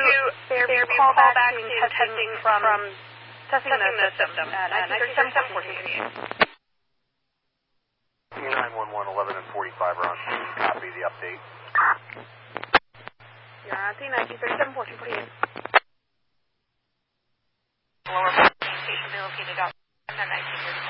Fairview callback to testing from testing the system. 1937-14. 911, 11 and 45 are on. Copy the update. You're on 1937-14. Lower station located out 1937.